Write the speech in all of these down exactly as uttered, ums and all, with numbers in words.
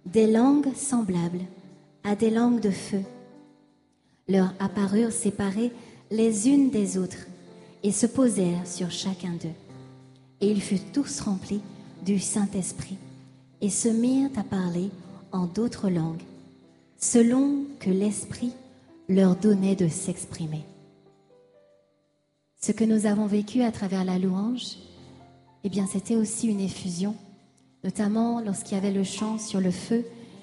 des langues semblables à des langues de feu leur apparurent séparées les unes des autres et se posèrent sur chacun d'eux. Et ils furent tous remplis du Saint-Esprit et se mirent à parler en d'autres langues, selon que l'Esprit leur donnait de s'exprimer. Ce que nous avons vécu à travers la louange, eh bien, c'était aussi une effusion, notamment lorsqu'il y avait le chant sur le feu.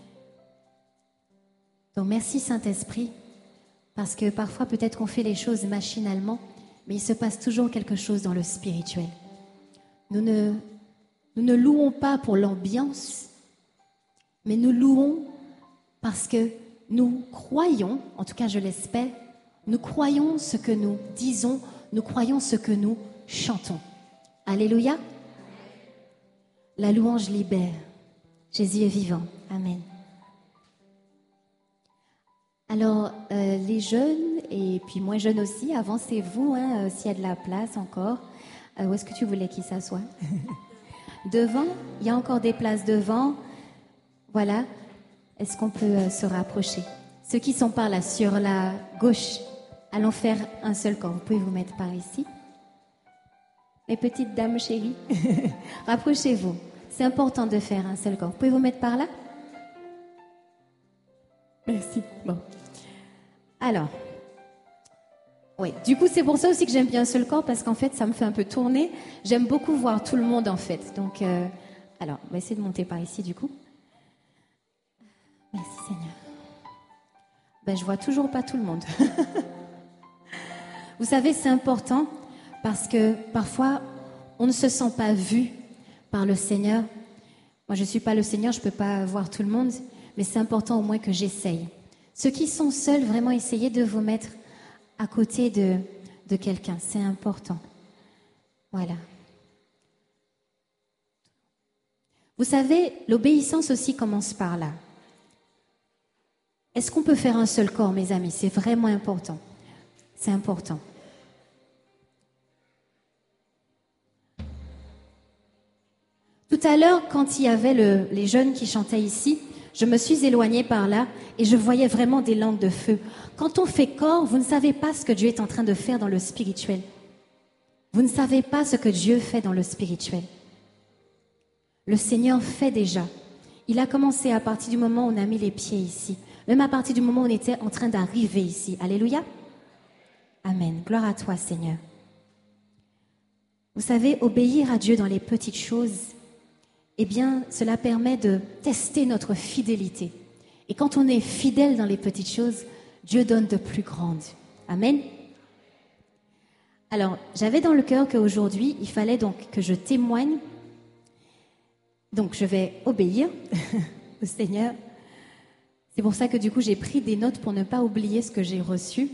Donc, merci Saint-Esprit, parce que parfois, peut-être qu'on fait les choses machinalement, mais il se passe toujours quelque chose dans le spirituel. Nous ne, nous ne louons pas pour l'ambiance, mais nous louons parce que nous croyons, en tout cas je l'espère, nous croyons ce que nous disons, nous croyons ce que nous chantons. Alléluia. La louange libère. Jésus est vivant. Amen. Alors, euh, les jeunes, et puis moins jeunes aussi, avancez-vous, hein, euh, s'il y a de la place encore. Euh, où est-ce que tu voulais qu'ils s'assoient? Devant, il y a encore des places devant. Voilà. Est-ce qu'on peut euh, se rapprocher? Ceux qui sont par là, sur la gauche, allons faire un seul corps. Vous pouvez vous mettre par ici. Mes petites dames chéries, rapprochez-vous. C'est important de faire un seul corps. Vous pouvez vous mettre par là? Merci. Bon. Alors, oui. Du coup, c'est pour ça aussi que j'aime bien un seul corps, parce qu'en fait, ça me fait un peu tourner. J'aime beaucoup voir tout le monde, en fait. Donc, euh, alors, on va essayer de monter par ici, du coup. Merci, Seigneur. Ben, je vois toujours pas tout le monde. Vous savez, c'est important parce que parfois, on ne se sent pas vu par le Seigneur. Moi, je ne suis pas le Seigneur, je ne peux pas voir tout le monde, mais c'est important au moins que j'essaye. Ceux qui sont seuls, vraiment, essayez de vous mettre à côté de, de quelqu'un. C'est important. Voilà. Vous savez, l'obéissance aussi commence par là. Est-ce qu'on peut faire un seul corps, mes amis? C'est vraiment important. C'est important. Tout à l'heure, quand il y avait le, les jeunes qui chantaient ici, je me suis éloignée par là et je voyais vraiment des langues de feu. Quand on fait corps, vous ne savez pas ce que Dieu est en train de faire dans le spirituel. Vous ne savez pas ce que Dieu fait dans le spirituel. Le Seigneur fait déjà. Il a commencé à partir du moment où on a mis les pieds ici. Même à partir du moment où on était en train d'arriver ici. Alléluia. Amen. Gloire à toi, Seigneur. Vous savez, obéir à Dieu dans les petites choses, eh bien, cela permet de tester notre fidélité. Et quand on est fidèle dans les petites choses, Dieu donne de plus grandes. Amen. Alors, j'avais dans le cœur qu'aujourd'hui, il fallait donc que je témoigne. Donc, je vais obéir au Seigneur. C'est pour ça que du coup, j'ai pris des notes pour ne pas oublier ce que j'ai reçu.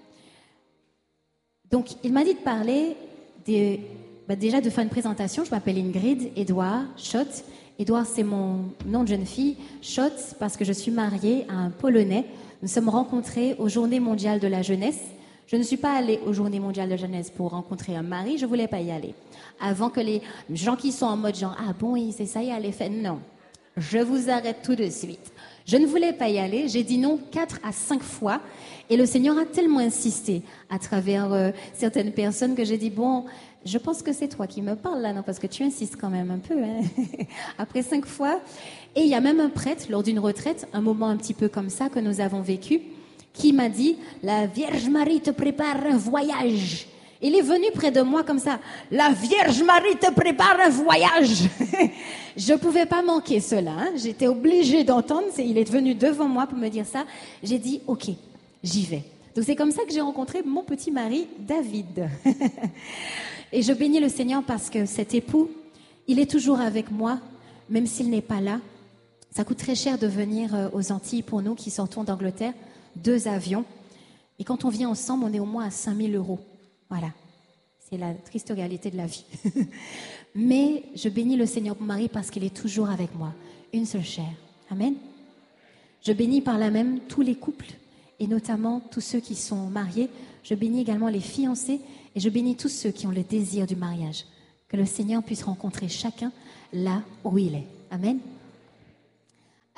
Donc, il m'a dit de parler des... Bah déjà de faire une présentation. Je m'appelle Ingrid Edouard Schott. Edouard, c'est mon nom de jeune fille. Schott, parce que je suis mariée à un Polonais. Nous sommes rencontrés aux Journées mondiales de la jeunesse. Je ne suis pas allée aux Journées mondiales de la jeunesse pour rencontrer un mari. Je voulais pas y aller. Avant que les gens qui sont en mode genre, ah bon, c'est ça, y aller fait. Non. Je vous arrête tout de suite. Je ne voulais pas y aller. J'ai dit non quatre à cinq fois. Et le Seigneur a tellement insisté à travers euh, certaines personnes que j'ai dit, bon, je pense que c'est toi qui me parles là, non, parce que tu insistes quand même un peu, hein. Après cinq fois. Et il y a même un prêtre, lors d'une retraite, un moment un petit peu comme ça que nous avons vécu, qui m'a dit, la Vierge Marie te prépare un voyage. Il est venu près de moi comme ça, la Vierge Marie te prépare un voyage. Je pouvais pas manquer cela, hein. J'étais obligée d'entendre, il est venu devant moi pour me dire ça. J'ai dit, ok, j'y vais. Donc c'est comme ça que j'ai rencontré mon petit mari, David. Et je bénis le Seigneur parce que cet époux, il est toujours avec moi, même s'il n'est pas là. Ça coûte très cher de venir aux Antilles pour nous qui sortons d'Angleterre, deux avions. Et quand on vient ensemble, on est au moins à cinq mille euros. Voilà, c'est la triste réalité de la vie. Mais je bénis le Seigneur pour mon mari parce qu'il est toujours avec moi, une seule chair. Amen. Je bénis par là même tous les couples et notamment tous ceux qui sont mariés. Je bénis également les fiancés et je bénis tous ceux qui ont le désir du mariage. Que le Seigneur puisse rencontrer chacun là où il est. Amen.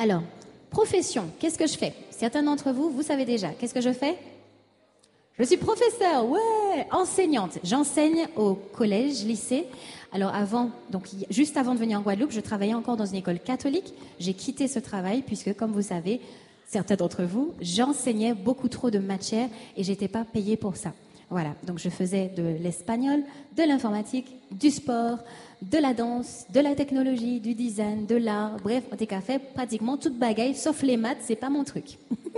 Alors, profession, qu'est-ce que je fais? Certains d'entre vous, vous savez déjà. Qu'est-ce que je fais? Je suis professeure, ouais, enseignante. J'enseigne au collège, lycée. Alors avant, donc juste avant de venir en Guadeloupe, je travaillais encore dans une école catholique. J'ai quitté ce travail puisque, comme vous savez, certains d'entre vous, j'enseignais beaucoup trop de matières et j'étais pas payée pour ça. Voilà, donc je faisais de l'espagnol, de l'informatique, du sport, de la danse, de la technologie, du design, de l'art. Bref, on était fait pratiquement toute bagaille, sauf les maths, c'est pas mon truc.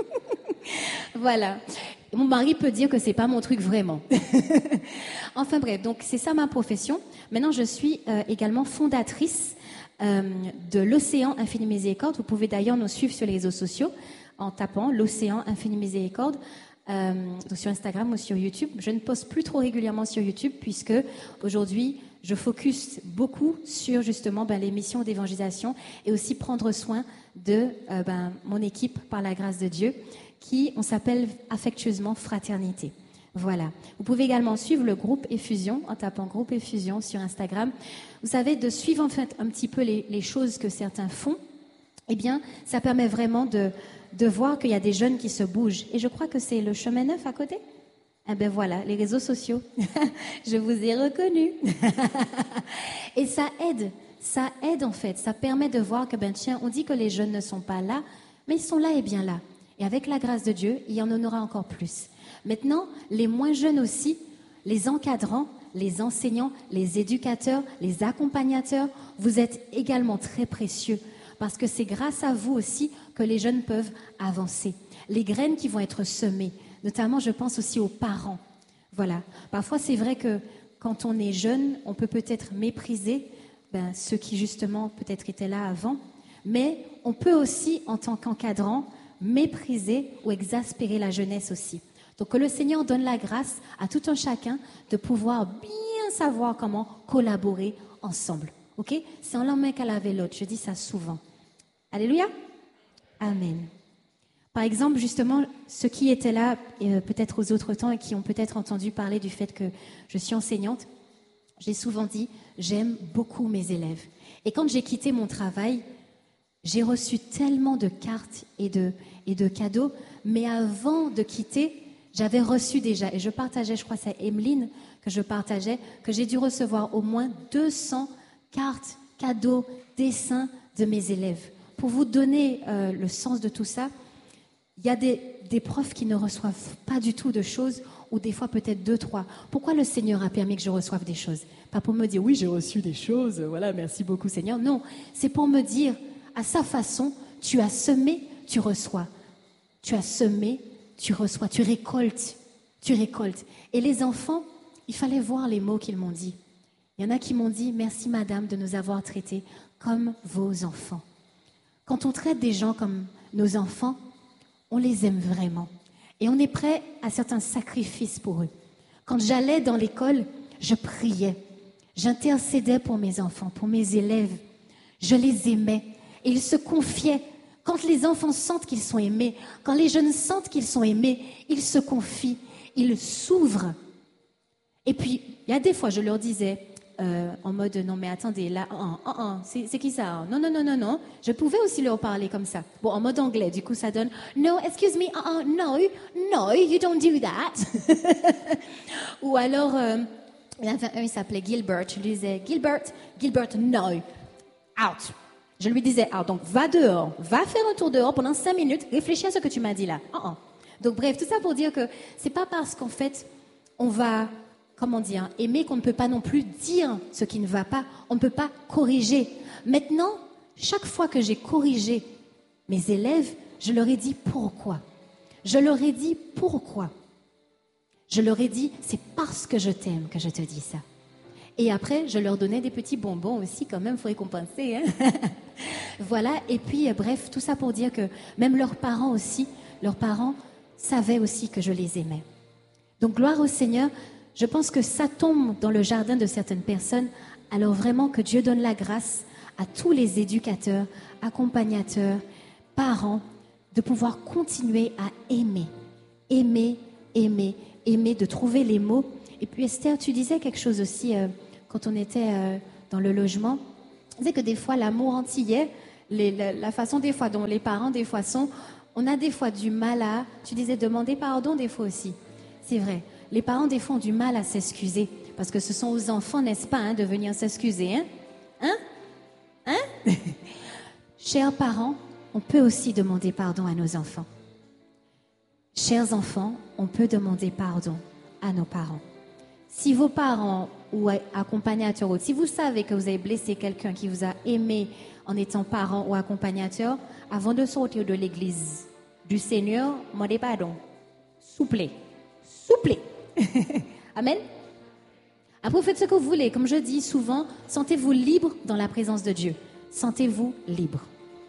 Voilà. Mon mari peut dire que c'est pas mon truc vraiment. Enfin bref, donc c'est ça ma profession. Maintenant, je suis euh, également fondatrice euh, de l'Océan Infini Miséricorde. Vous pouvez d'ailleurs nous suivre sur les réseaux sociaux en tapant l'Océan Infini Miséricorde euh, sur Instagram ou sur YouTube. Je ne poste plus trop régulièrement sur YouTube puisque aujourd'hui, je focus beaucoup sur justement ben, les missions d'évangélisation et aussi prendre soin de euh, ben, mon équipe par la grâce de Dieu, qui on s'appelle affectueusement Fraternité. Voilà. Vous pouvez également suivre le groupe Effusion en tapant groupe Effusion sur Instagram. Vous savez, de suivre en fait un petit peu les, les choses que certains font, eh bien, ça permet vraiment de, de voir qu'il y a des jeunes qui se bougent. Et je crois que c'est le chemin neuf à côté. Eh bien voilà, les réseaux sociaux. Je vous ai reconnu. Et ça aide. Ça aide en fait. Ça permet de voir que, ben tiens, on dit que les jeunes ne sont pas là, mais ils sont là et bien là. Et avec la grâce de Dieu, il y en aura encore plus. Maintenant, les moins jeunes aussi, les encadrants, les enseignants, les éducateurs, les accompagnateurs, vous êtes également très précieux parce que c'est grâce à vous aussi que les jeunes peuvent avancer. Les graines qui vont être semées, notamment je pense aussi aux parents. Voilà. Parfois c'est vrai que quand on est jeune, on peut peut-être mépriser ben, ceux qui justement peut-être étaient là avant, mais on peut aussi en tant qu'encadrant mépriser ou exaspérer la jeunesse aussi. Donc que le Seigneur donne la grâce à tout un chacun de pouvoir bien savoir comment collaborer ensemble. Ok? C'est en l'un main qu'à laver l'autre. Je dis ça souvent. Alléluia. Amen. Par exemple, justement, ceux qui étaient là euh, peut-être aux autres temps et qui ont peut-être entendu parler du fait que je suis enseignante, j'ai souvent dit, j'aime beaucoup mes élèves. Et quand j'ai quitté mon travail, j'ai reçu tellement de cartes et de, et de cadeaux, mais avant de quitter, j'avais reçu déjà, et je partageais, je crois que c'est Emeline que je partageais, que j'ai dû recevoir au moins deux cents cartes, cadeaux, dessins de mes élèves. Pour vous donner euh, le sens de tout ça, il y a des, des profs qui ne reçoivent pas du tout de choses, ou des fois peut-être deux, trois. Pourquoi le Seigneur a permis que je reçoive des choses? Pas pour me dire, oui, j'ai reçu des choses, voilà, merci beaucoup Seigneur. Non, c'est pour me dire, à sa façon, tu as semé, tu reçois. Tu as semé, tu reçois, tu récoltes, tu récoltes. Et les enfants, il fallait voir les mots qu'ils m'ont dit. Il y en a qui m'ont dit, merci madame de nous avoir traités comme vos enfants. Quand on traite des gens comme nos enfants, on les aime vraiment. Et on est prêt à certains sacrifices pour eux. Quand j'allais dans l'école, je priais. J'intercédais pour mes enfants, pour mes élèves. Je les aimais. Et ils se confiaient. Quand les enfants sentent qu'ils sont aimés, quand les jeunes sentent qu'ils sont aimés, ils se confient, ils s'ouvrent. Et puis, il y a des fois, je leur disais, euh, en mode, non mais attendez, là, oh, oh, oh, c'est, c'est qui ça? Non, non, non, non, non. Je pouvais aussi leur parler comme ça. Bon, en mode anglais, du coup, ça donne, no, excuse me, uh, uh, no, no, you don't do that. Ou alors, euh, il y en avait un, il s'appelait Gilbert. Je lui disais, Gilbert, Gilbert, no, out. Je lui disais, ah, donc va dehors, va faire un tour dehors pendant cinq minutes, réfléchis à ce que tu m'as dit là. Oh, oh. Donc bref, tout ça pour dire que c'est pas parce qu'en fait, on va, comment dire, aimer qu'on ne peut pas non plus dire ce qui ne va pas, on ne peut pas corriger. Maintenant, chaque fois que j'ai corrigé mes élèves, je leur ai dit pourquoi. Je leur ai dit pourquoi. Je leur ai dit, c'est parce que je t'aime que je te dis ça. Et après, je leur donnais des petits bonbons aussi, quand même, il faut récompenser. Hein. Voilà, et puis, bref, tout ça pour dire que même leurs parents aussi, leurs parents savaient aussi que je les aimais. Donc, gloire au Seigneur, je pense que ça tombe dans le jardin de certaines personnes, alors vraiment que Dieu donne la grâce à tous les éducateurs, accompagnateurs, parents, de pouvoir continuer à aimer, aimer, aimer, aimer, de trouver les mots. Et puis Esther, tu disais quelque chose aussi... Euh, quand on était euh, dans le logement, c'est que des fois, l'amour antillais, les, la, la façon des fois dont les parents des fois sont, on a des fois du mal à, tu disais demander pardon des fois aussi. C'est vrai, les parents des fois ont du mal à s'excuser parce que ce sont aux enfants, n'est-ce pas, hein, de venir s'excuser, hein? Hein? Hein? Chers parents, on peut aussi demander pardon à nos enfants. Chers enfants, on peut demander pardon à nos parents. Si vos parents ou accompagnateurs, ou si vous savez que vous avez blessé quelqu'un qui vous a aimé en étant parent ou accompagnateur, avant de sortir de l'église du Seigneur, demandez pardon. Souplez. Souplez. Amen. Après, vous faites ce que vous voulez. Comme je dis souvent, sentez-vous libre dans la présence de Dieu. Sentez-vous libre.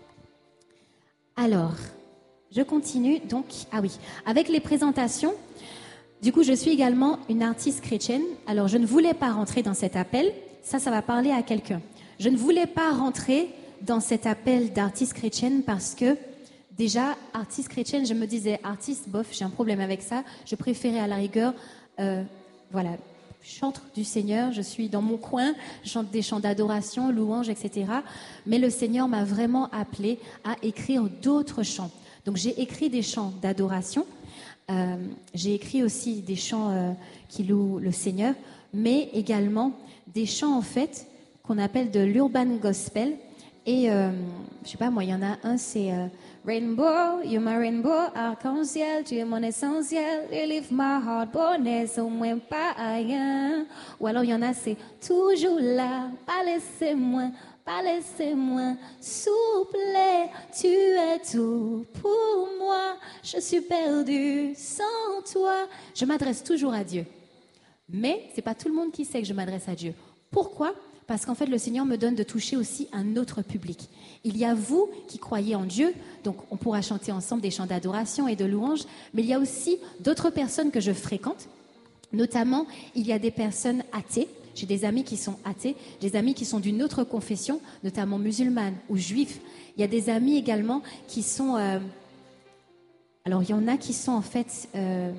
Alors, je continue. Donc, ah oui, avec les présentations. Du coup, je suis également une artiste chrétienne. Alors, je ne voulais pas rentrer dans cet appel. Ça, ça va parler à quelqu'un. Je ne voulais pas rentrer dans cet appel d'artiste chrétienne parce que, déjà, artiste chrétienne, je me disais, artiste, bof, j'ai un problème avec ça. Je préférais à la rigueur, euh, voilà, chante du Seigneur. Je suis dans mon coin, je chante des chants d'adoration, louanges, et cetera. Mais le Seigneur m'a vraiment appelée à écrire d'autres chants. Donc, j'ai écrit des chants d'adoration. Euh, j'ai écrit aussi des chants euh, qui louent le Seigneur, mais également des chants en fait qu'on appelle de l'urban gospel. Et euh, je sais pas moi, il y en a un, c'est euh, Rainbow, you're my rainbow, arc-en-ciel, tu es mon essentiel, you lift my heart, bonnet, au moins pas rien. Ou alors il y en a, c'est toujours là, pas laissez-moi. Pas laissez-moi, souple, tu es tout pour moi. Je suis perdue sans toi. Je m'adresse toujours à Dieu. Mais ce n'est pas tout le monde qui sait que je m'adresse à Dieu. Pourquoi ? Parce qu'en fait, le Seigneur me donne de toucher aussi un autre public. Il y a vous qui croyez en Dieu, donc on pourra chanter ensemble des chants d'adoration et de louange, mais il y a aussi d'autres personnes que je fréquente. Notamment, il y a des personnes athées. J'ai des amis qui sont athées, des amis qui sont d'une autre confession, notamment musulmane ou juifs. Il y a des amis également qui sont... Euh... Alors, il y en a qui sont en fait... Euh...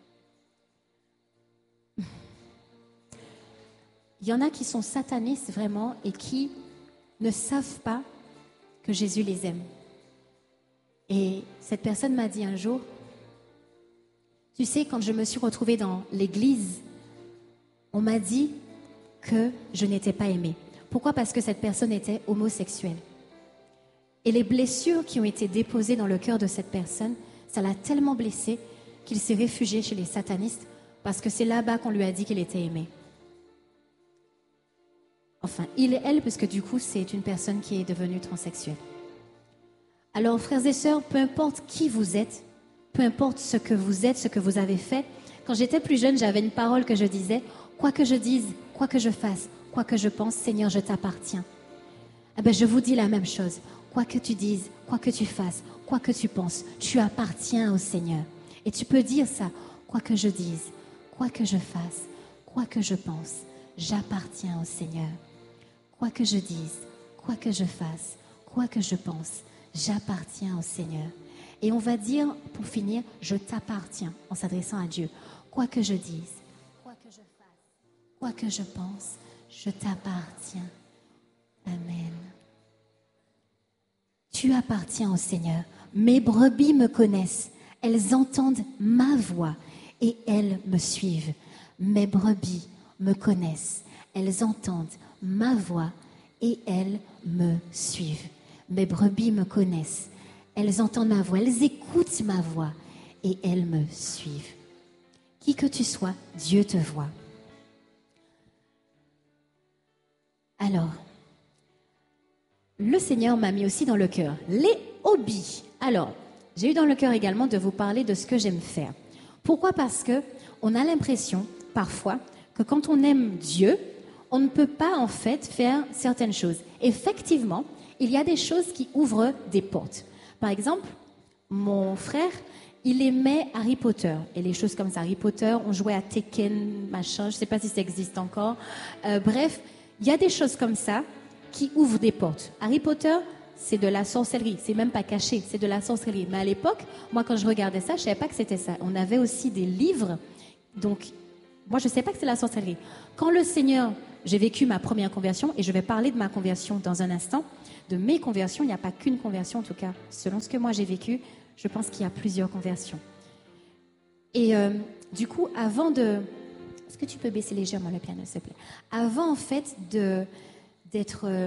Il y en a qui sont satanistes vraiment et qui ne savent pas que Jésus les aime. Et cette personne m'a dit un jour, tu sais, quand je me suis retrouvée dans l'église, on m'a dit que je n'étais pas aimée. Pourquoi ? Parce que cette personne était homosexuelle. Et les blessures qui ont été déposées dans le cœur de cette personne, ça l'a tellement blessé qu'il s'est réfugié chez les satanistes parce que c'est là-bas qu'on lui a dit qu'il était aimé. Enfin, il et elle, parce que du coup, c'est une personne qui est devenue transsexuelle. Alors, frères et sœurs, peu importe qui vous êtes, peu importe ce que vous êtes, ce que vous avez fait, quand j'étais plus jeune, j'avais une parole que je disais, quoi que je dise, quoi que je fasse, quoi que je pense, Seigneur, je t'appartiens. Eh bien, je vous dis la même chose. Quoi que tu dises, quoi que tu fasses, quoi que tu penses, tu appartiens au Seigneur. Et tu peux dire ça, quoi que je dise, quoi que je fasse, quoi que je pense, j'appartiens au Seigneur. Quoi que je dise, quoi que je fasse, quoi que je pense, j'appartiens au Seigneur. Et on va dire, pour finir, je t'appartiens en s'adressant à Dieu. Quoi que je dise, quoi que je fasse, quoi que je pense, je t'appartiens. Amen. Tu appartiens au Seigneur. Mes brebis me connaissent. Elles entendent ma voix et elles me suivent. Mes brebis me connaissent. Elles entendent ma voix et elles me suivent. Mes brebis me connaissent. Elles entendent ma voix, elles écoutent ma voix et elles me suivent. Qui que tu sois, Dieu te voit. Alors, le Seigneur m'a mis aussi dans le cœur les hobbies. Alors, j'ai eu dans le cœur également de vous parler de ce que j'aime faire. Pourquoi ? Parce que on a l'impression, parfois, que quand on aime Dieu, on ne peut pas en fait faire certaines choses. Effectivement, il y a des choses qui ouvrent des portes. Par exemple, mon frère, il aimait Harry Potter et les choses comme ça. Harry Potter, on jouait à Tekken, machin, je ne sais pas si ça existe encore. Euh, bref, il y a des choses comme ça qui ouvrent des portes. Harry Potter, c'est de la sorcellerie. C'est même pas caché, c'est de la sorcellerie. Mais à l'époque, moi, quand je regardais ça, je ne savais pas que c'était ça. On avait aussi des livres, donc Moi, je ne sais pas que c'est la sorcellerie. Quand le Seigneur, j'ai vécu ma première conversion, et je vais parler de ma conversion dans un instant, de mes conversions, il n'y a pas qu'une conversion, en tout cas, selon ce que moi j'ai vécu, je pense qu'il y a plusieurs conversions. Et euh, du coup, avant de... Est-ce que tu peux baisser légèrement le piano, s'il te plaît? Avant, en fait, de, d'être euh,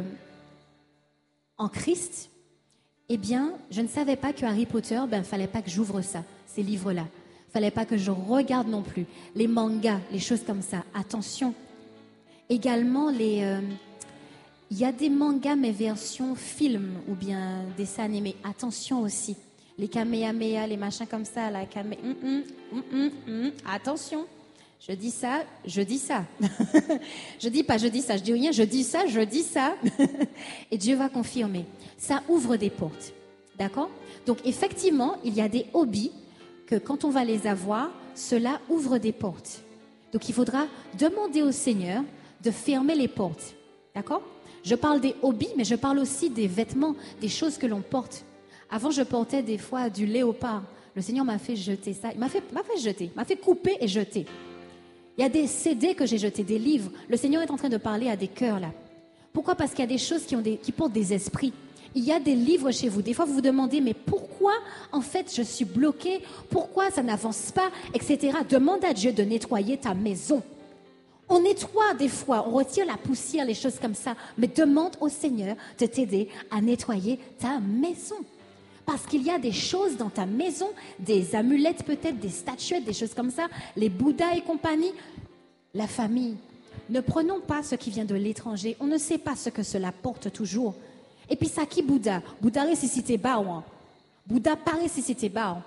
en Christ, eh bien, je ne savais pas que Harry Potter, ben, il ne fallait pas que j'ouvre ça, ces livres-là. Il ne fallait pas que je regarde non plus. Les mangas, les choses comme ça. Attention. Également, les... Euh, il y a des mangas, mais version film ou bien dessins animés. Attention aussi. Les Kamehameha, les machins comme ça, la Kame... Hum, hum, hum, hum, hum. Attention. Je dis ça, je dis ça. Je dis pas, je dis ça, je dis rien, je dis ça, je dis ça. Et Dieu va confirmer. Ça ouvre des portes. D'accord? Donc, effectivement, il y a des hobbies que quand on va les avoir, cela ouvre des portes. Donc, il faudra demander au Seigneur de fermer les portes. D'accord? Je parle des hobbies, mais je parle aussi des vêtements, des choses que l'on porte. Avant, je portais des fois du léopard. Le Seigneur m'a fait jeter ça. Il m'a fait, m'a fait jeter, m'a fait couper et jeter. Il y a des C D que j'ai jetés, des livres. Le Seigneur est en train de parler à des cœurs là. Pourquoi? Parce qu'il y a des choses qui, ont des, qui portent des esprits. Il y a des livres chez vous. Des fois, vous vous demandez, mais pourquoi, en fait, je suis bloquée? Pourquoi ça n'avance pas, et cetera. Demande à Dieu de nettoyer ta maison. On nettoie des fois, on retire la poussière, les choses comme ça. Mais demande au Seigneur de t'aider à nettoyer ta maison. Parce qu'il y a des choses dans ta maison, des amulettes peut-être, des statuettes, des choses comme ça, les Bouddhas et compagnie. La famille. Ne prenons pas ce qui vient de l'étranger. On ne sait pas ce que cela porte toujours. Et puis ça qui Bouddha? Bouddha ressuscité Baouan. Bouddha pas ressuscité Baouan.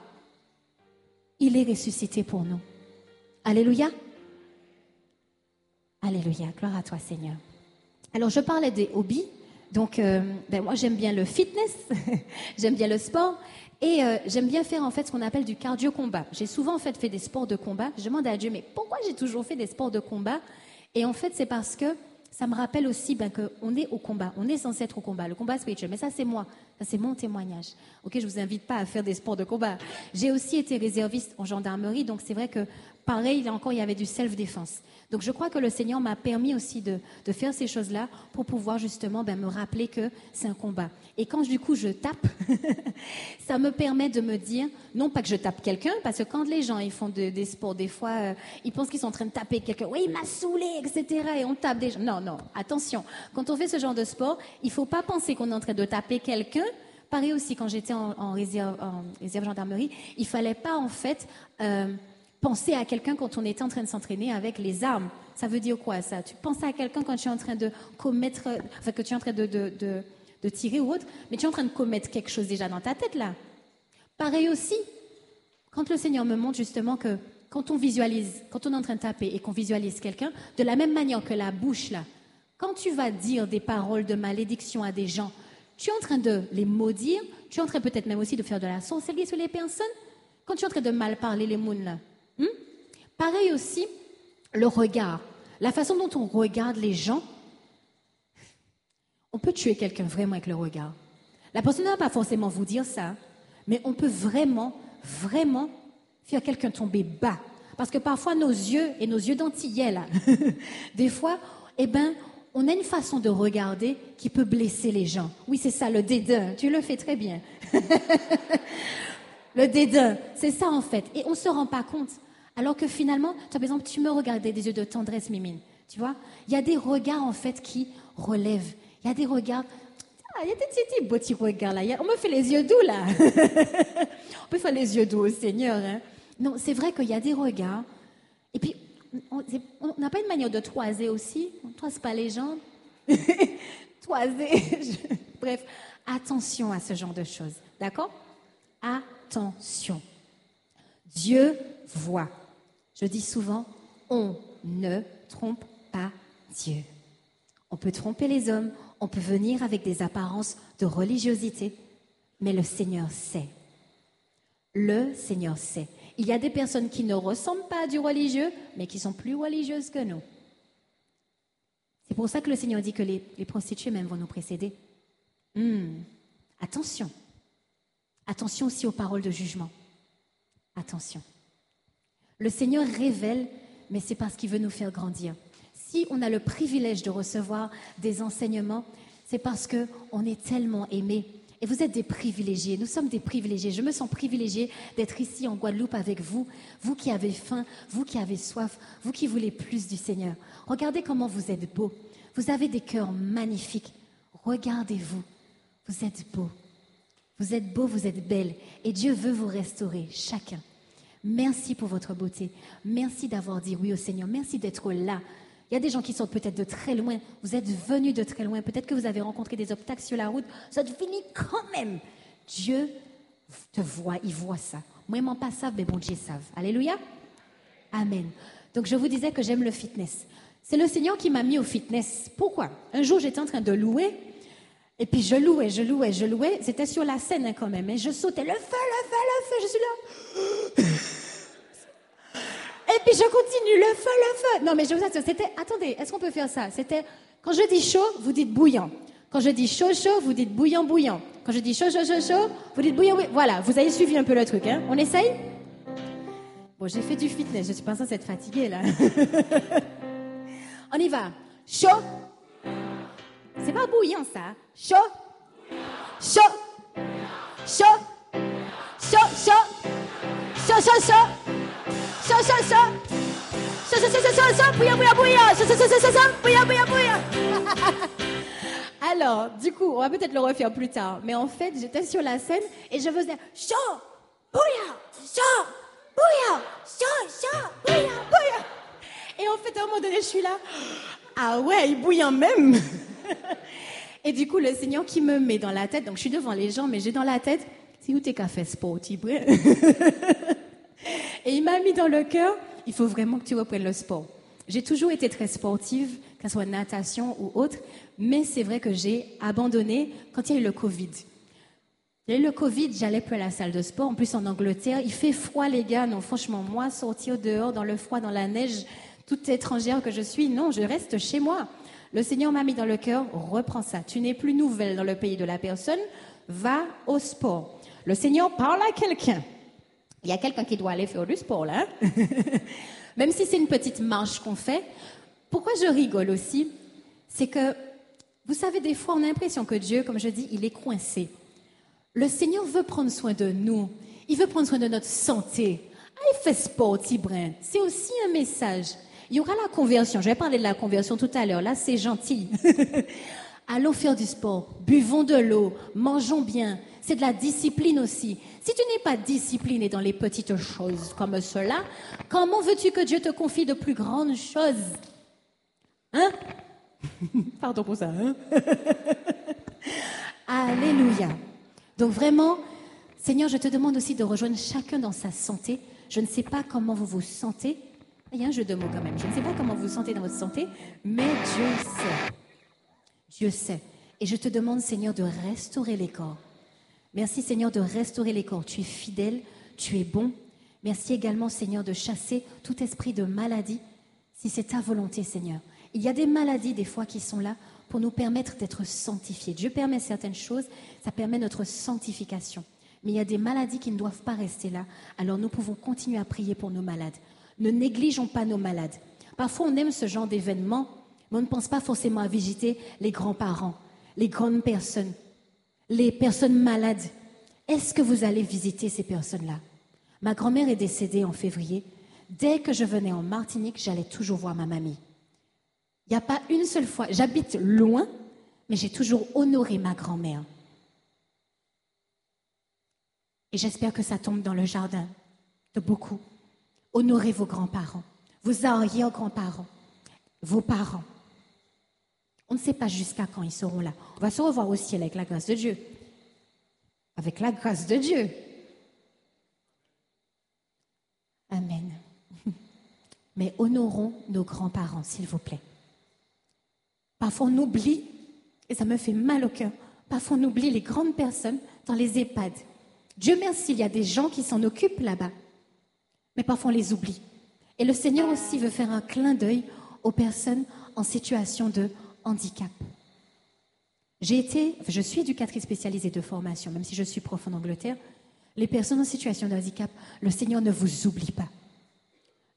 Il est ressuscité pour nous. Alléluia. Alléluia. Gloire à toi Seigneur. Alors je parlais des hobbies. Donc, euh, ben moi, j'aime bien le fitness, j'aime bien le sport et euh, j'aime bien faire en fait ce qu'on appelle du cardio-combat. J'ai souvent en fait fait des sports de combat. Je demande à Dieu, mais pourquoi j'ai toujours fait des sports de combat? Et en fait, c'est parce que ça me rappelle aussi ben, qu'on est au combat, on est censé être au combat, le combat spirituel. Mais ça, c'est moi, ça, c'est mon témoignage. Ok, je vous invite pas à faire des sports de combat. J'ai aussi été réserviste en gendarmerie, donc c'est vrai que pareil, là encore, il y avait du self-défense. Donc je crois que le Seigneur m'a permis aussi de, de faire ces choses-là pour pouvoir justement ben, me rappeler que c'est un combat. Et quand du coup je tape, ça me permet de me dire, non pas que je tape quelqu'un, parce que quand les gens ils font de, des sports, des fois, euh, ils pensent qu'ils sont en train de taper quelqu'un. Oui, il m'a saoulé, et cetera. Et on tape des gens. Non, non, attention. Quand on fait ce genre de sport, il ne faut pas penser qu'on est en train de taper quelqu'un. Pareil aussi, quand j'étais en, en, réserve, en réserve gendarmerie, il ne fallait pas en fait... Euh, penser à quelqu'un quand on était en train de s'entraîner avec les armes. Ça veut dire quoi, ça? Tu penses à quelqu'un quand tu es en train de commettre, enfin, que tu es en train de, de, de, de tirer ou autre, mais tu es en train de commettre quelque chose déjà dans ta tête, là. Pareil aussi, quand le Seigneur me montre justement que quand on visualise, quand on est en train de taper et qu'on visualise quelqu'un, de la même manière que la bouche, là, quand tu vas dire des paroles de malédiction à des gens, tu es en train de les maudire, tu es en train peut-être même aussi de faire de la sorcellerie sur les personnes, quand tu es en train de mal parler les mouns, là. Hmm? Pareil aussi, le regard. La façon dont on regarde les gens, on peut tuer quelqu'un vraiment avec le regard. La personne ne va pas forcément vous dire ça, mais on peut vraiment, vraiment faire quelqu'un tomber bas. Parce que parfois, nos yeux, et nos yeux d'antillais, là, des fois, eh ben, on a une façon de regarder qui peut blesser les gens. Oui, c'est ça, le dédain. Tu le fais très bien. Le dédain, c'est ça en fait. Et on ne se rend pas compte. Alors que finalement, par exemple, tu me regardais des yeux de tendresse, Mimine. Tu vois? Il y a des regards, en fait, qui relèvent. Il y a des regards... Ah, il y a des petits beaux petits regards, là. On me fait les yeux doux, là. On peut faire les yeux doux au Seigneur, hein. Non, c'est vrai qu'il y a des regards. Et puis, on n'a pas une manière de toiser aussi. On ne toise pas les gens. Toiser. Bref, attention à ce genre de choses. D'accord? Attention. Dieu voit. Je dis souvent, on ne trompe pas Dieu. On peut tromper les hommes, on peut venir avec des apparences de religiosité, mais le Seigneur sait. Le Seigneur sait. Il y a des personnes qui ne ressemblent pas à du religieux, mais qui sont plus religieuses que nous. C'est pour ça que le Seigneur dit que les, les prostituées même vont nous précéder. Hum, attention. Attention aussi aux paroles de jugement. Attention. Le Seigneur révèle mais c'est parce qu'il veut nous faire grandir. Si on a le privilège de recevoir des enseignements, c'est parce qu'on est tellement aimés. Et vous êtes des privilégiés, nous sommes des privilégiés. Je me sens privilégiée d'être ici en Guadeloupe avec vous, vous qui avez faim, vous qui avez soif, vous qui voulez plus du Seigneur. Regardez comment vous êtes beaux. Vous avez des cœurs magnifiques. Regardez-vous, vous êtes beaux. Vous êtes beaux, vous êtes belles. Et Dieu veut vous restaurer, chacun. Merci pour votre beauté. Merci d'avoir dit oui au Seigneur. Merci d'être là. Il y a des gens qui sortent peut-être de très loin. Vous êtes venus de très loin. Peut-être que vous avez rencontré des obstacles sur la route. Ça te finit quand même. Dieu te voit, il voit ça. Moi, je pas ça, mais bon Dieu savent. Alléluia. Amen. Donc, je vous disais que j'aime le fitness. C'est le Seigneur qui m'a mis au fitness. Pourquoi? Un jour, j'étais en train de louer. Et puis, je louais, je louais, je louais. C'était sur la scène hein, quand même. Et je sautais. Le feu, le feu, le feu. Je suis là. Et puis je continue, le feu, le feu. Non, mais je vous assure, c'était... Attendez, est-ce qu'on peut faire ça? C'était... Quand je dis chaud, vous dites bouillant. Quand je dis chaud, chaud, vous dites bouillant, bouillant. Quand je dis chaud, chaud, chaud, chaud, vous dites bouillant, bouillant. Voilà, vous avez suivi un peu le truc, hein? On essaye? Bon, j'ai fait du fitness, je suis pas censée être fatiguée, là. On y va. Chaud. C'est pas bouillant, ça. Chaud. Chaud. Chaud. Chaud, chaud. Chaud, chaud, chaud. Chaud, chaud, chaud. Chaud, chaud, chaud, chaud, chaud. Bouillant, bouillant, bouillant. Chaud, chaud, chaud, chaud, chaud. Bouillant, bouillant, bouillant. Alors, du coup, on va peut-être le refaire plus tard. Mais en fait, j'étais sur la scène et je faisais chaud, bouillant, chaud, bouillant, chaud, chaud, bouillant, bouillant. Et en fait, à un moment donné, je suis là. Ah ouais, il bouillant même. Et du coup, le Seigneur qui me met dans la tête, donc je suis devant les gens, mais j'ai dans la tête, c'est où t'es qu'à faire sport, tu vois. Et il m'a mis dans le cœur, il faut vraiment que tu reprennes le sport. J'ai toujours été très sportive, que ce soit natation ou autre, mais c'est vrai que j'ai abandonné quand il y a eu le Covid. Il y a eu le Covid, j'allais plus à la salle de sport. En plus, en Angleterre, il fait froid, les gars. Non, franchement, moi, sortir dehors dans le froid, dans la neige, toute étrangère que je suis, non, je reste chez moi. Le Seigneur m'a mis dans le cœur, reprends ça. Tu n'es plus nouvelle dans le pays de la personne, va au sport. Le Seigneur parle à quelqu'un. Il y a quelqu'un qui doit aller faire du sport, là. Même si c'est une petite marche qu'on fait. Pourquoi je rigole aussi? C'est que, vous savez, des fois, on a l'impression que Dieu, comme je dis, il est coincé. Le Seigneur veut prendre soin de nous. Il veut prendre soin de notre santé. Allez, fais sport, petit brin. C'est aussi un message. Il y aura la conversion. Je vais parler de la conversion tout à l'heure. Là, c'est gentil. Allons faire du sport. Buvons de l'eau. Mangeons bien. C'est de la discipline aussi. Si tu n'es pas discipliné dans les petites choses comme cela, comment veux-tu que Dieu te confie de plus grandes choses? Hein? Pardon pour ça, hein? Alléluia. Donc vraiment, Seigneur, je te demande aussi de rejoindre chacun dans sa santé. Je ne sais pas comment vous vous sentez. Il y a un jeu de mots quand même. Je ne sais pas comment vous vous sentez dans votre santé, mais Dieu sait. Dieu sait. Et je te demande, Seigneur, de restaurer les corps. Merci, Seigneur, de restaurer les corps. Tu es fidèle, tu es bon. Merci également, Seigneur, de chasser tout esprit de maladie, si c'est ta volonté, Seigneur. Il y a des maladies, des fois, qui sont là pour nous permettre d'être sanctifiés. Dieu permet certaines choses, ça permet notre sanctification. Mais il y a des maladies qui ne doivent pas rester là. Alors nous pouvons continuer à prier pour nos malades. Ne négligeons pas nos malades. Parfois, on aime ce genre d'événement, mais on ne pense pas forcément à visiter les grands-parents, les grandes personnes, les personnes malades. Est-ce que vous allez visiter ces personnes-là? Ma grand-mère est décédée en février. Dès que je venais en Martinique, j'allais toujours voir ma mamie. Il n'y a pas une seule fois. J'habite loin, mais j'ai toujours honoré ma grand-mère. Et j'espère que ça tombe dans le jardin de beaucoup. Honorez vos grands-parents, vos arrière-grands-parents, vos parents. On ne sait pas jusqu'à quand ils seront là. On va se revoir au ciel avec la grâce de Dieu. Avec la grâce de Dieu. Amen. Mais honorons nos grands-parents, s'il vous plaît. Parfois, on oublie, et ça me fait mal au cœur, parfois on oublie les grandes personnes dans les EHPAD. Dieu merci, il y a des gens qui s'en occupent là-bas. Mais parfois, on les oublie. Et le Seigneur aussi veut faire un clin d'œil aux personnes en situation de handicap. J'ai été, je suis éducatrice spécialisée de formation, même si je suis prof en Angleterre. Les personnes en situation de handicap, le Seigneur ne vous oublie pas.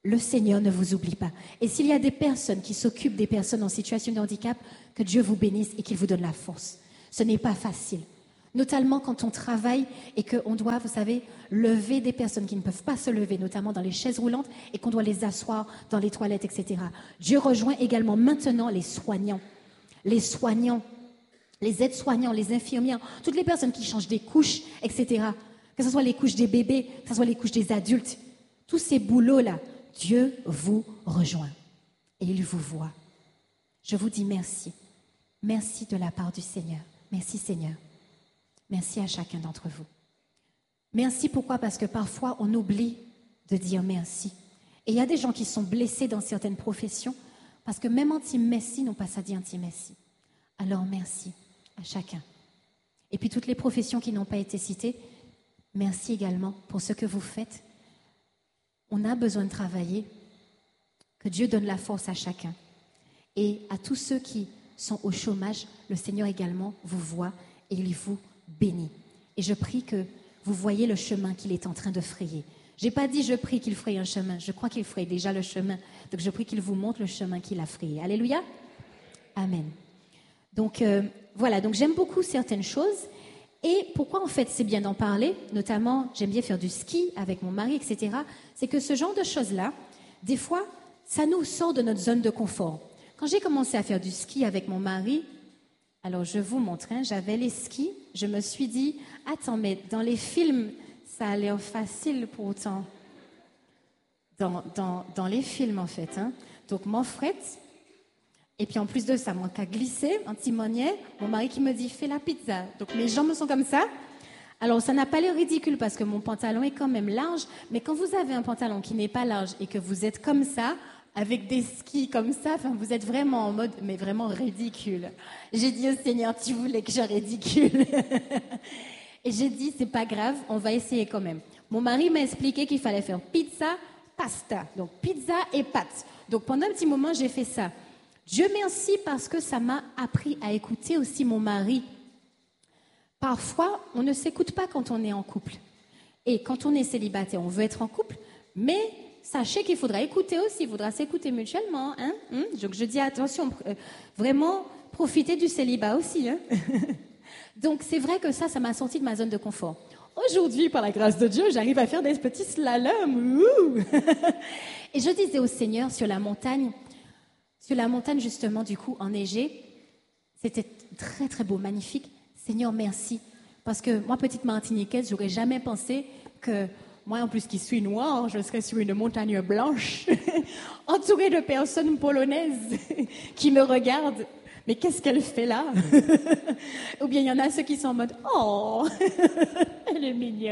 Le Seigneur ne vous oublie pas. Et s'il y a des personnes qui s'occupent des personnes en situation de handicap, que Dieu vous bénisse et qu'il vous donne la force. Ce n'est pas facile. Notamment quand on travaille et qu'on doit, vous savez, lever des personnes qui ne peuvent pas se lever, notamment dans les chaises roulantes, et qu'on doit les asseoir dans les toilettes, et cetera. Dieu rejoint également maintenant les soignants. Les soignants, les aides-soignants, les infirmières, toutes les personnes qui changent des couches, et cetera. Que ce soit les couches des bébés, que ce soit les couches des adultes. Tous ces boulots-là, Dieu vous rejoint et il vous voit. Je vous dis merci. Merci de la part du Seigneur. Merci Seigneur. Merci à chacun d'entre vous. Merci pourquoi? Parce que parfois on oublie de dire merci. Et il y a des gens qui sont blessés dans certaines professions parce que même anti-messie n'ont pas ça dit anti-messie. Alors merci à chacun. Et puis toutes les professions qui n'ont pas été citées, merci également pour ce que vous faites. On a besoin de travailler. Que Dieu donne la force à chacun. Et à tous ceux qui sont au chômage, le Seigneur également vous voit et il vous bénit. Et je prie que vous voyez le chemin qu'il est en train de frayer. Je n'ai pas dit je prie qu'il fraye un chemin. Je crois qu'il fraye déjà le chemin. Donc je prie qu'il vous montre le chemin qu'il a frayé. Alléluia. Amen. Donc euh, voilà, donc j'aime beaucoup certaines choses. Et pourquoi en fait c'est bien d'en parler, notamment j'aime bien faire du ski avec mon mari, et cetera. C'est que ce genre de choses-là, des fois, ça nous sort de notre zone de confort. Quand j'ai commencé à faire du ski avec mon mari, alors je vous montre, hein, j'avais les skis, je me suis dit, attends, mais dans les films, ça a l'air facile pourtant. Dans, dans, dans les films en fait. Hein. Donc mon fret, et puis en plus de ça, moi qu'à glisser, un timonier, mon mari qui me dit, fais la pizza. Donc mes jambes sont comme ça. Alors ça n'a pas l'air ridicule parce que mon pantalon est quand même large, mais quand vous avez un pantalon qui n'est pas large et que vous êtes comme ça, avec des skis comme ça, enfin vous êtes vraiment en mode, mais vraiment ridicule. J'ai dit au Seigneur, tu voulais que je ridicule. Et j'ai dit, c'est pas grave, on va essayer quand même. Mon mari m'a expliqué qu'il fallait faire pizza, pasta. Donc pizza et pâtes. Donc pendant un petit moment, j'ai fait ça. Dieu merci parce que ça m'a appris à écouter aussi mon mari. Parfois, on ne s'écoute pas quand on est en couple. Et quand on est célibataire, on veut être en couple, mais sachez qu'il faudra écouter aussi, il faudra s'écouter mutuellement. Hein, hein. Donc je dis attention, euh, vraiment profitez du célibat aussi. Hein. Donc c'est vrai que ça, ça m'a sorti de ma zone de confort. Aujourd'hui, par la grâce de Dieu, j'arrive à faire des petits slaloms. Et je disais au Seigneur sur la montagne, sur la montagne justement du coup enneigée, c'était très très beau, magnifique. Seigneur, merci. Parce que moi, petite Martiniquaise, j'aurais jamais pensé que moi, en plus qui suis noire, je serais sur une montagne blanche, entourée de personnes polonaises qui me regardent. Mais qu'est-ce qu'elle fait là? Ou bien il y en a ceux qui sont en mode « Oh, elle est mignonne !»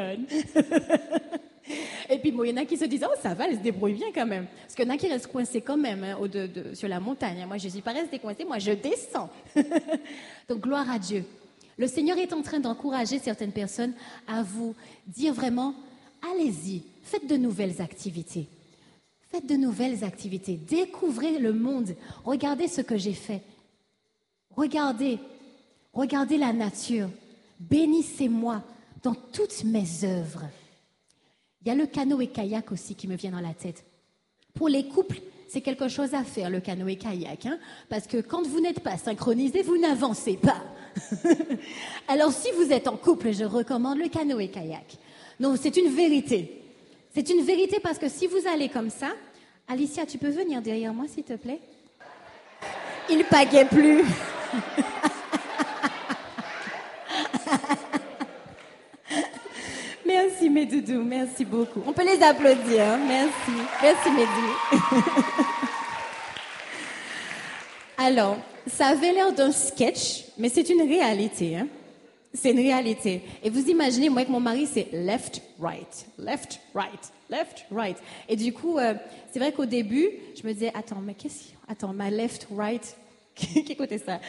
Et puis bon, il y en a qui se disent « Oh, ça va, elle se débrouille bien quand même. » Parce qu'il y en a qui restent coincés quand même hein, au de, de, sur la montagne. Moi, je ne suis pas restée coincée, moi, je descends. Donc, gloire à Dieu. Le Seigneur est en train d'encourager certaines personnes à vous dire vraiment « Allez-y, faites de nouvelles activités. Faites de nouvelles activités. Découvrez le monde. Regardez ce que j'ai fait. Regardez, regardez la nature. Bénissez-moi dans toutes mes œuvres. » Il y a le canoë-kayak aussi qui me vient dans la tête. Pour les couples, c'est quelque chose à faire, le canoë-kayak. Hein, parce que quand vous n'êtes pas synchronisés, vous n'avancez pas. Alors, si vous êtes en couple, je recommande le canoë-kayak. Non, c'est une vérité. C'est une vérité parce que si vous allez comme ça... Alicia, tu peux venir derrière moi, s'il te plaît? Il pagaie plus. Merci mes doudous, merci beaucoup. On peut les applaudir, hein? Merci. Merci mes doudous. Alors, ça avait l'air d'un sketch, mais c'est une réalité. Hein? C'est une réalité. Et vous imaginez, moi avec mon mari, c'est left, right, left, right, left, right. Et du coup, euh, c'est vrai qu'au début, je me disais, attends, mais qu'est-ce qu'il... Attends, ma left, right, qui écoutait ça?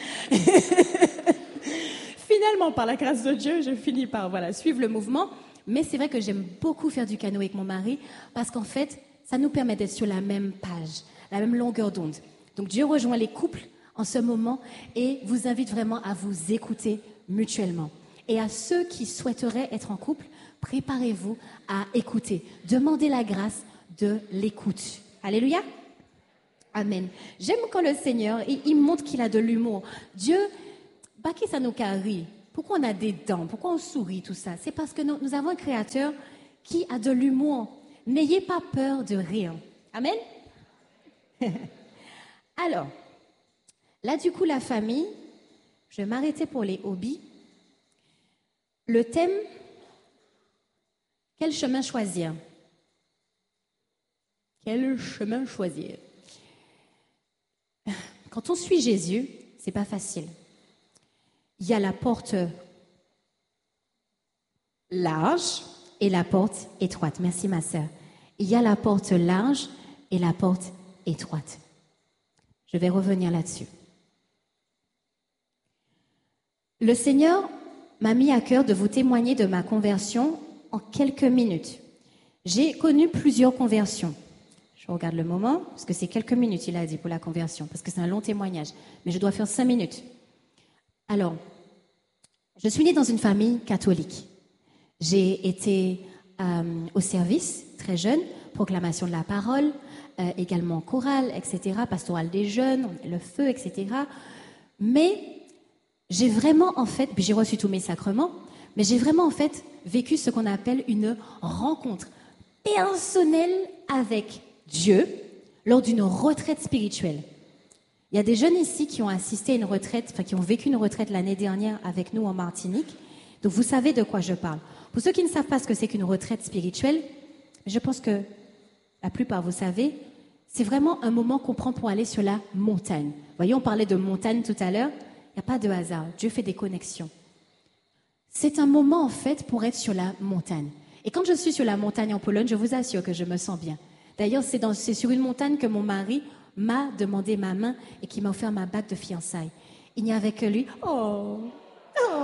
Finalement, par la grâce de Dieu, je finis par voilà, suivre le mouvement. Mais c'est vrai que j'aime beaucoup faire du canoë avec mon mari parce qu'en fait, ça nous permet d'être sur la même page, la même longueur d'onde. Donc Dieu rejoint les couples en ce moment et vous invite vraiment à vous écouter mutuellement. Et à ceux qui souhaiteraient être en couple, préparez-vous à écouter. Demandez la grâce de l'écoute. Alléluia. Amen. J'aime quand le Seigneur, il, il montre qu'il a de l'humour. Dieu, bah qui ça nous carrie? Pourquoi on a des dents? Pourquoi on sourit, tout ça? C'est parce que nous, nous avons un Créateur qui a de l'humour. N'ayez pas peur de rire. Amen. Alors, là du coup, la famille, je vais m'arrêter pour les hobbies. Le thème, quel chemin choisir? Quel chemin choisir? Quand on suit Jésus, c'est pas facile. Il y a la porte large et la porte étroite. Merci ma sœur. Il y a la porte large et la porte étroite. Je vais revenir là-dessus. Le Seigneur m'a mis à cœur de vous témoigner de ma conversion en quelques minutes. J'ai connu plusieurs conversions. Je regarde le moment, parce que c'est quelques minutes, il a dit, pour la conversion, parce que c'est un long témoignage. Mais je dois faire cinq minutes. Alors, je suis née dans une famille catholique. J'ai été euh, au service, très jeune, proclamation de la parole, euh, également chorale, et cetera, pastorale des jeunes, le feu, et cetera. Mais j'ai vraiment, en fait, puis j'ai reçu tous mes sacrements, mais j'ai vraiment, en fait, vécu ce qu'on appelle une rencontre personnelle avec Dieu lors d'une retraite spirituelle. Il y a des jeunes ici qui ont assisté à une retraite, enfin qui ont vécu une retraite l'année dernière avec nous en Martinique. Donc vous savez de quoi je parle. Pour ceux qui ne savent pas ce que c'est qu'une retraite spirituelle, je pense que la plupart vous savez, c'est vraiment un moment qu'on prend pour aller sur la montagne. Vous voyez, on parlait de montagne tout à l'heure. Il n'y a pas de hasard. Dieu fait des connexions. C'est un moment en fait pour être sur la montagne. Et quand je suis sur la montagne en Pologne, je vous assure que je me sens bien. D'ailleurs, c'est, dans, c'est sur une montagne que mon mari m'a demandé ma main et qui m'a offert ma bague de fiançailles. Il n'y avait que lui. Oh, oh.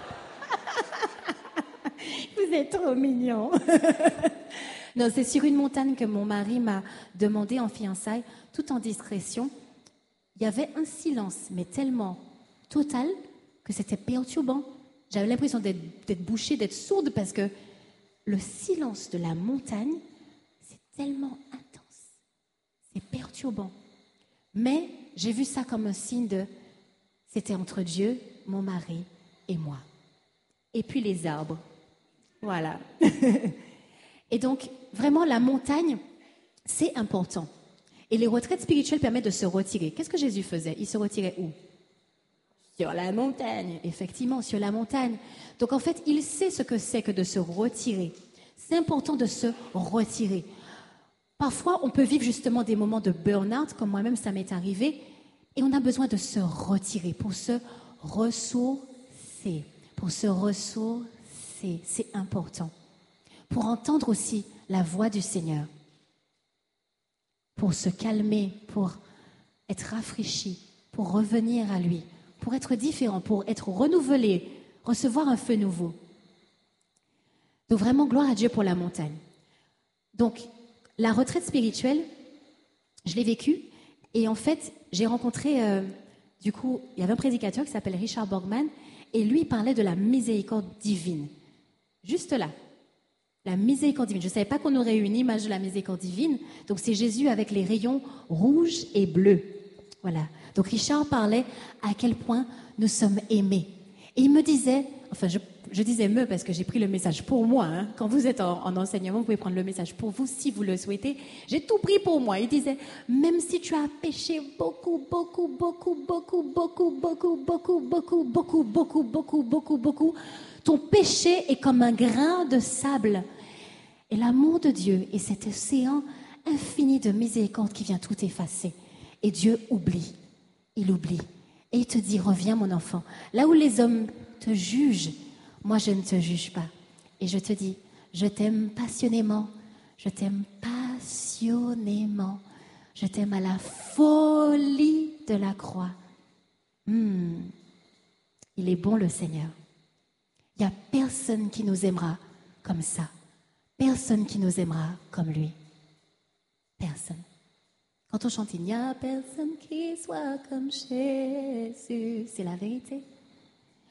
Vous êtes trop mignon. Non, c'est sur une montagne que mon mari m'a demandé en fiançailles, tout en discrétion. Il y avait un silence, mais tellement total que c'était perturbant. J'avais l'impression d'être, d'être bouchée, d'être sourde, parce que le silence de la montagne, c'est tellement intense. C'est perturbant. Mais j'ai vu ça comme un signe de... C'était entre Dieu, mon mari et moi. Et puis les arbres. Voilà. Et donc, vraiment, la montagne, c'est important. Et les retraites spirituelles permettent de se retirer. Qu'est-ce que Jésus faisait? Il se retirait où? Sur la montagne. Effectivement, sur la montagne. Donc, en fait, il sait ce que c'est que de se retirer. C'est important de se retirer. Parfois, on peut vivre justement des moments de burn-out, comme moi-même, ça m'est arrivé, et on a besoin de se retirer pour se ressourcer. Pour se ressourcer, c'est important. Pour entendre aussi la voix du Seigneur. Pour se calmer, pour être rafraîchi, pour revenir à lui, pour être différent, pour être renouvelé, recevoir un feu nouveau. Donc vraiment, gloire à Dieu pour la montagne. Donc, la retraite spirituelle, je l'ai vécue, et en fait, j'ai rencontré, euh, du coup, il y avait un prédicateur qui s'appelle Richard Borgman, et lui parlait de la miséricorde divine. Juste là. La miséricorde divine. Je ne savais pas qu'on aurait une image de la miséricorde divine. Donc, c'est Jésus avec les rayons rouges et bleus. Voilà. Donc, Richard parlait à quel point nous sommes aimés. Et il me disait, enfin, je, je disais me parce que j'ai pris le message pour moi. Hein. Quand vous êtes en, en enseignement, vous pouvez prendre le message pour vous si vous le souhaitez. J'ai tout pris pour moi. Il disait, même si tu as péché beaucoup, beaucoup, beaucoup, beaucoup, beaucoup, beaucoup, beaucoup, beaucoup, beaucoup, beaucoup, beaucoup, beaucoup, beaucoup, ton péché est comme un grain de sable. Et l'amour de Dieu est cet océan infini de miséricorde qui vient tout effacer. Et Dieu oublie. Il oublie. Et il te dit, reviens mon enfant. Là où les hommes te jugent, moi je ne te juge pas. Et je te dis, je t'aime passionnément. Je t'aime passionnément. Je t'aime à la folie de la croix. Hmm. Il est bon le Seigneur. Il n'y a personne qui nous aimera comme ça. Personne qui nous aimera comme lui. Personne. Quand on chante, il n'y a personne qui soit comme Jésus. C'est la vérité.